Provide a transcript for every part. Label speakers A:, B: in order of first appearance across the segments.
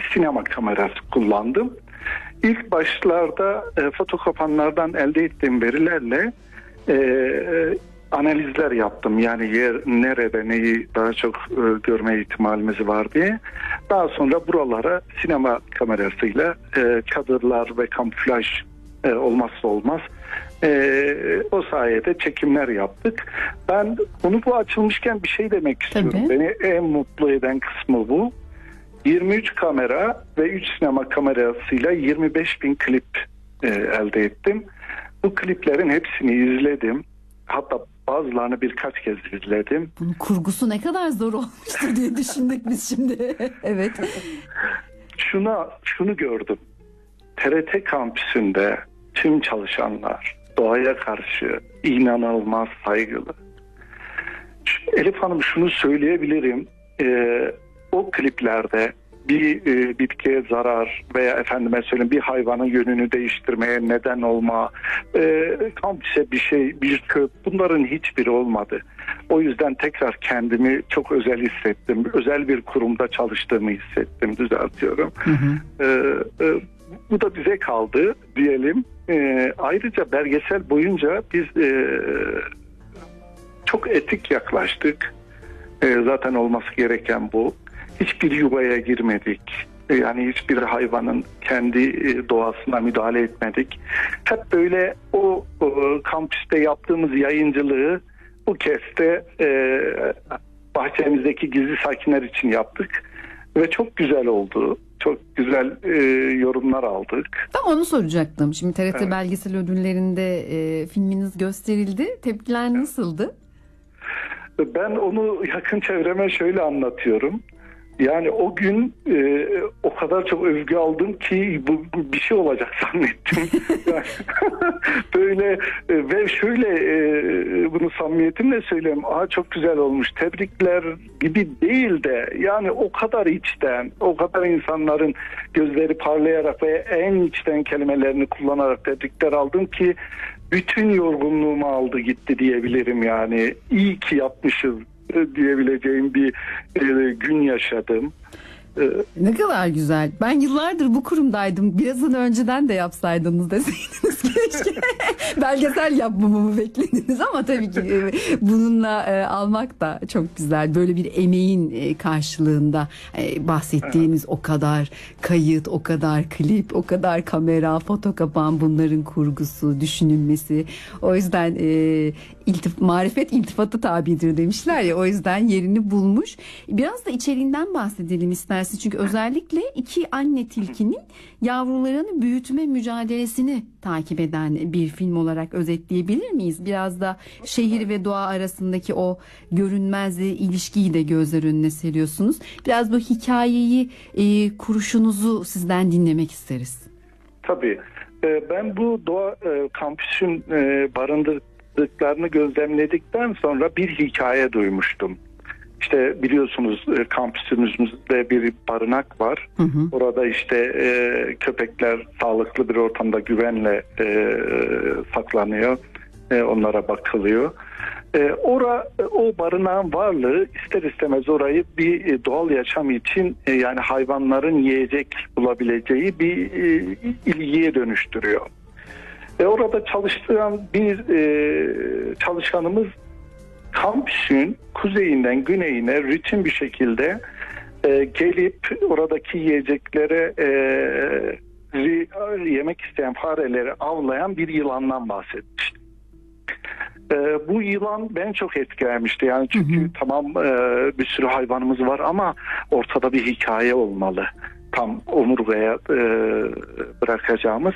A: sinema kamerası kullandım. İlk başlarda fotokopanlardan elde ettiğim verilerle analizler yaptım. Yani yer nerede neyi daha çok görme ihtimalimiz var diye. Daha sonra buralara sinema kamerasıyla kadırlar ve kamuflaj olmazsa olmaz. O sayede çekimler yaptık. Ben bu açılmışken bir şey demek istiyorum.
B: Tabii.
A: Beni en mutlu eden kısmı bu. 23 kamera ve 3 sinema kamerasıyla 25.000 klip elde ettim. Bu kliplerin hepsini izledim. Hatta bazılarını birkaç kez izledim.
B: Bunun kurgusu ne kadar zor olmuştur diye düşündük biz şimdi. Evet.
A: Şunu gördüm. TRT kampüsünde tüm çalışanlar doğaya karşı inanılmaz saygılı. Elif Hanım, şunu söyleyebilirim. O kliplerde bir bitkiye zarar veya efendime söyleyeyim bir hayvanın yönünü değiştirmeye neden olma, kampüse bir köp, bunların hiçbiri olmadı. O yüzden tekrar kendimi çok özel hissettim. Özel bir kurumda çalıştığımı hissettim, düzeltiyorum.
B: Hı hı.
A: Bu da bize kaldı diyelim. Ayrıca belgesel boyunca biz çok etik yaklaştık. Zaten olması gereken bu. Hiçbir yuvaya girmedik. Yani hiçbir hayvanın kendi doğasına müdahale etmedik. Hep böyle o kampüste yaptığımız yayıncılığı bu kez de bahçemizdeki gizli sakinler için yaptık. Ve çok güzel oldu. Çok güzel yorumlar aldık.
B: Tam onu soracaktım. Şimdi TRT
A: Evet.
B: belgesel ödüllerinde filminiz gösterildi. Tepkiler nasıldı?
A: Ben onu yakın çevreme şöyle anlatıyorum. Yani o gün o kadar çok övgü aldım ki bu bir şey olacak zannettim. Yani, böyle ve şöyle bunu samimiyetimle söyleyeyim. Çok güzel olmuş. Tebrikler gibi değil de yani o kadar içten, o kadar insanların gözleri parlayarak ve en içten kelimelerini kullanarak tebrikler aldım ki bütün yorgunluğumu aldı gitti diyebilirim yani. İyi ki yapmışız diyebileceğim bir gün yaşadım.
B: Ne kadar güzel. Ben yıllardır bu kurumdaydım. Birazını önceden de yapsaydınız deseydiniz keşke. Belgesel yapmamı beklediniz ama tabii ki bununla almak da çok güzel. Böyle bir emeğin karşılığında bahsettiğiniz o kadar kayıt, o kadar klip, o kadar kamera, foto kapan, bunların kurgusu, düşünülmesi. O yüzden marifet iltifata tabidir demişler ya, o yüzden yerini bulmuş. Biraz da içeriğinden bahsedelim istersen. Çünkü özellikle iki anne tilkinin yavrularını büyütme mücadelesini takip eden bir film olarak özetleyebilir miyiz? Biraz da şehir ve doğa arasındaki o görünmez ilişkiyi de gözler önüne seriyorsunuz. Biraz bu hikayeyi, kuruşunuzu sizden dinlemek isteriz.
A: Tabii. Ben bu doğa kampüsün barındırdıklarını gözlemledikten sonra bir hikaye duymuştum. İşte biliyorsunuz kampüsümüzde bir barınak var. Hı hı. Orada işte köpekler sağlıklı bir ortamda güvenle saklanıyor. Onlara bakılıyor. O barınağın varlığı ister istemez orayı bir doğal yaşam için yani hayvanların yiyecek bulabileceği bir ilgiye dönüştürüyor. Orada çalıştıran bir çalışanımız kampüsün kuzeyinden güneyine rutin bir şekilde gelip oradaki yiyeceklere yemek isteyen fareleri avlayan bir yılandan bahsetmişti. Bu yılan beni çok etkilemişti. Yani çünkü tamam bir sürü hayvanımız var ama ortada bir hikaye olmalı. Tam omurgaya bırakacağımız.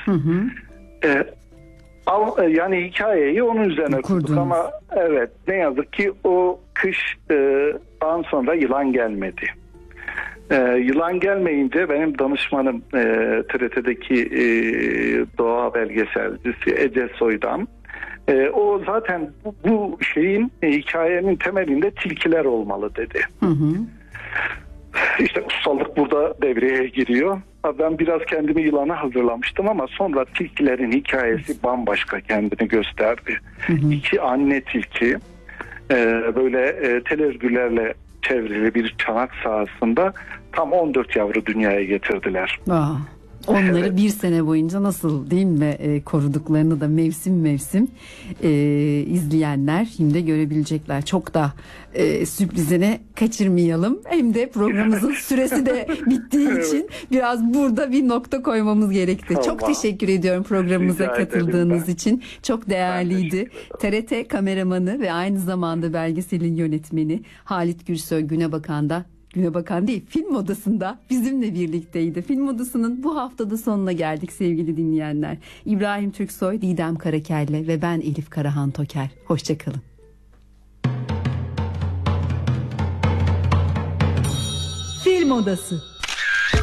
A: Yani hikayeyi onun üzerine kurduk ama evet, ne yazık ki o kıştan sonra yılan gelmedi. Yılan gelmeyince benim danışmanım TRT'deki doğa belgeselcisi Ece Soydam, o zaten bu şeyin hikayenin temelinde tilkiler olmalı dedi. Hı hı. İşte ustalık burada devreye giriyor. Ben biraz kendimi yılana hazırlamıştım ama sonra tilkilerin hikayesi bambaşka kendini gösterdi. Hı hı. İki anne tilki böyle tel örgülerle çevrili bir çanak sahasında tam 14 yavru dünyaya getirdiler.
B: Onları
A: Evet.
B: bir sene boyunca nasıl değil mi koruduklarını da mevsim mevsim izleyenler şimdi görebilecekler. Çok da sürprizini kaçırmayalım. Hem de programımızın süresi de bittiği için biraz burada bir nokta koymamız gerekti.
A: Tamam.
B: Çok teşekkür ediyorum programımıza
A: Rica ederim
B: katıldığınız
A: ben.
B: için. Çok değerliydi.
A: Ben teşekkür
B: TRT kameramanı ve aynı zamanda belgeselin yönetmeni Halit Gürsoy Güne Bakan değil, Film Odası'nda bizimle birlikteydi. Film Odası'nın bu haftada sonuna geldik sevgili dinleyenler. İbrahim Türksoy, Didem Karakelle ve ben Elif Karahan Toker. Hoşçakalın. Film Odası.